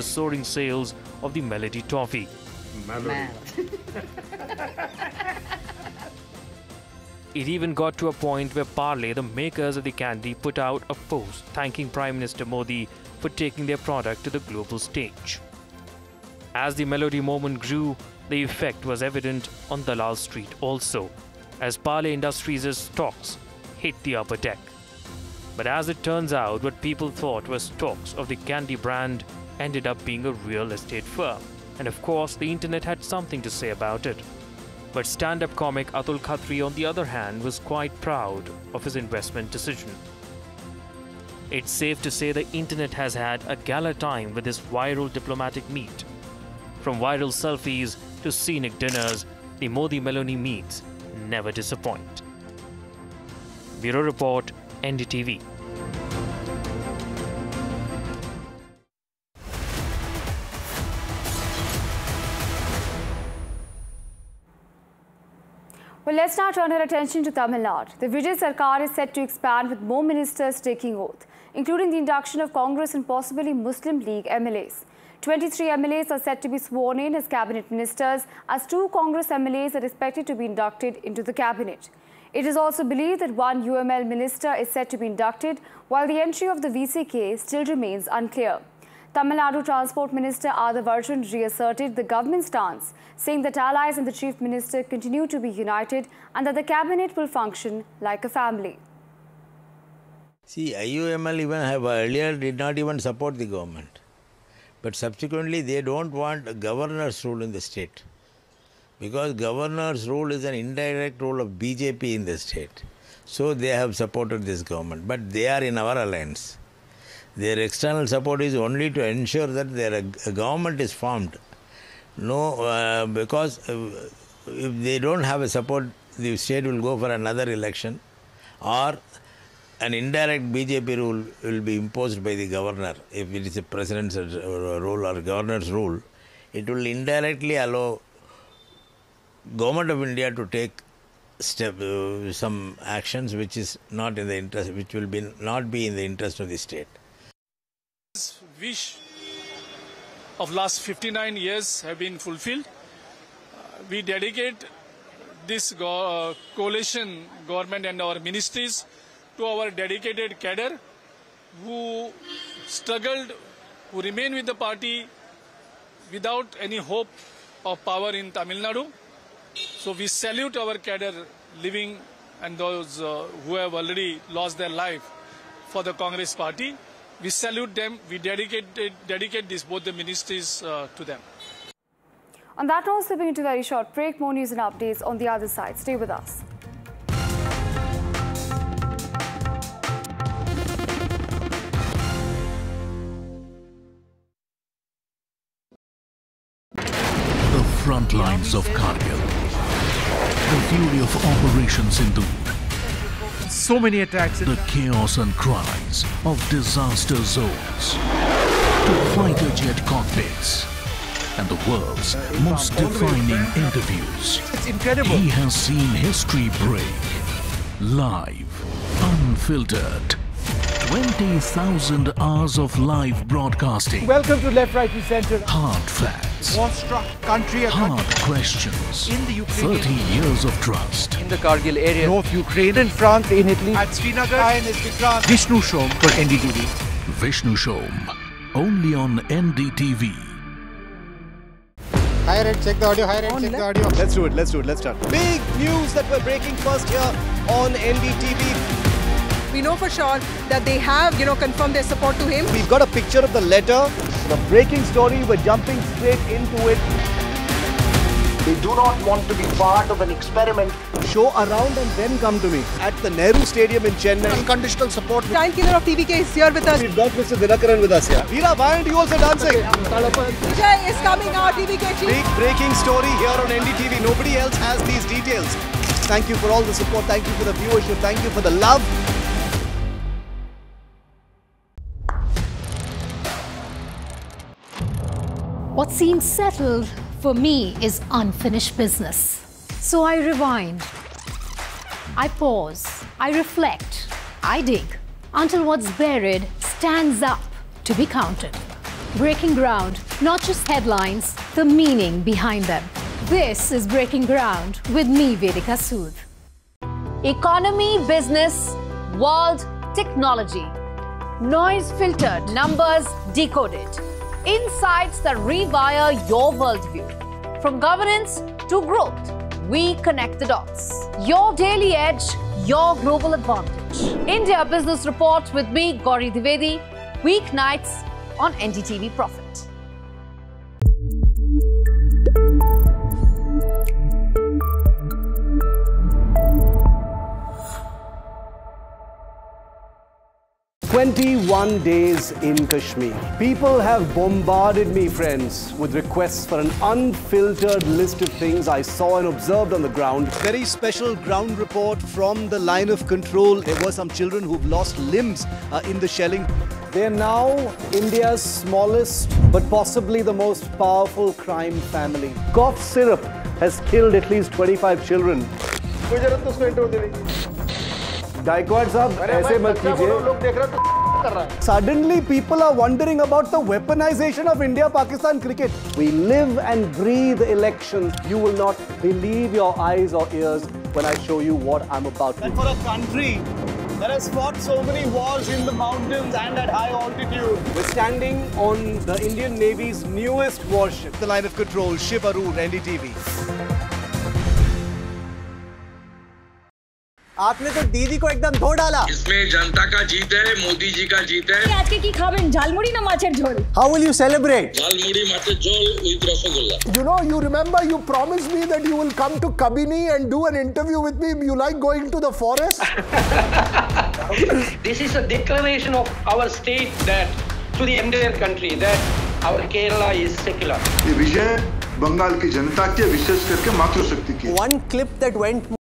the soaring sales of the Melody toffee. It even got to a point where Parle, the makers of the candy, put out a post thanking Prime Minister Modi for taking their product to the global stage. As the Melody moment grew, the effect was evident on Dalal Street also, as Parle Industries' stocks hit the upper deck. But as it turns out, what people thought were stocks of the candy brand ended up being a real estate firm. And of course, the internet had something to say about it. But stand-up comic Atul Khatri, on the other hand, was quite proud of his investment decision. It's safe to say the internet has had a gala time with this viral diplomatic meet. From viral selfies to scenic dinners, the Modi-Meloni meets never disappoint. Bureau Report, NDTV. Well, let's now turn our attention to Tamil Nadu. The Vijay Sarkar is set to expand with more ministers taking oath, including the induction of Congress and possibly Muslim League MLAs. 23 MLAs are set to be sworn in as cabinet ministers, as 2 Congress MLAs are expected to be inducted into the cabinet. It is also believed that 1 UML minister is set to be inducted, while the entry of the VCK still remains unclear. Tamil Nadu Transport Minister Adav Arjun reasserted the government stance, saying that allies and the Chief Minister continue to be united and that the cabinet will function like a family. See, IUML even earlier did not even support the government. But subsequently, they don't want a governor's rule in the state. Because governor's rule is an indirect rule of BJP in the state. So they have supported this government. But they are in our alliance. Their external support is only to ensure that their government is formed. No, because if they don't have a support, the state will go for another election, or an indirect BJP rule will be imposed by the governor. If it is a president's rule or governor's rule, it will indirectly allow Government of India to take some actions which is not in the interest, which will not be in the interest of the state. Wish of last 59 years have been fulfilled. We dedicate this coalition government and our ministries to our dedicated cadre who struggled, who remain with the party without any hope of power in Tamil Nadu. So we salute our cadre living and those who have already lost their life for the Congress party. We salute them. We dedicate this, both the ministries, to them. On that note, slipping into a very short break, more news and updates on the other side. Stay with us. The front lines of Kargil. The fury of Operation Sindhu. So many attacks. The chaos and cries of disaster zones. To fighter jet cockpits. And the world's most defining interviews. It's incredible. He has seen history break. Live. Unfiltered. 20,000 hours of live broadcasting. Welcome to Left, Right and Centre. Hard facts. War-struck country. Hard questions. In the Ukraine. 30 years of trust. In the Kargil area. North Ukraine. In France. In Italy. At Srinagar. Vishnu Shom for NDTV. Vishnu Shom. Only on NDTV. Higher end, check the audio. Higher end, check the audio. Let's do it. Let's start. Big news that we're breaking first here on NDTV. We know for sure that they have, confirmed their support to him. We've got a picture of the letter. The breaking story, we're jumping straight into it. They do not want to be part of an experiment. Show around and then come to me. At the Nehru Stadium in Chennai. Unconditional support. Giant killer of TVK is here with us. We've got Mr. Dinakaran with us here. Veera, why aren't you also dancing? Vijay is coming out, TVK chief. Big breaking story here on NDTV. Nobody else has these details. Thank you for all the support. Thank you for the viewership. Thank you for the love. What seems settled for me is unfinished business. So I rewind, I pause, I reflect, I dig until what's buried stands up to be counted. Breaking ground, not just headlines, the meaning behind them. This is Breaking Ground with me, Vedika Sood. Economy, business, world, technology. Noise filtered, numbers decoded. Insights that rewire your worldview. From governance to growth, we connect the dots. Your daily edge, your global advantage. India Business Report with me, Gauri Dwivedi, weeknights on NDTV Profit. "21 days in Kashmir. People have bombarded me, friends, with requests for an unfiltered list of things I saw and observed on the ground. Very special ground report from the line of control. There were some children who've lost limbs in the shelling. They are now India's smallest but possibly the most powerful crime family. Cough syrup has killed at least 25 children. Gaikwad sahab, aise mat kijiye. Suddenly people are wondering about the weaponization of India-Pakistan cricket. We live and breathe elections. You will not believe your eyes or ears when I show you what I'm about to do. And for a country that has fought so many wars in the mountains and at high altitude, we're standing on the Indian Navy's newest warship. The line of control, Shiv Arur, NDTV. आपने तो दीदी को एकदम धो डाला। इसमें जनता का जीत है, मोदी जी का जीत है। आज के की खावें झालमुड़ी ना माछेर झोल। How will you celebrate? Jhalmuri माछेर झोल with rasgulla. You know, you remember you promised me that you will come to Kabini and do an interview with me. You like going to the forest? This is a declaration of our state that to the entire country that our Kerala is secular. ये विजय बंगाल की जनता के विशेष करके मातृशक्ति की। One clip that went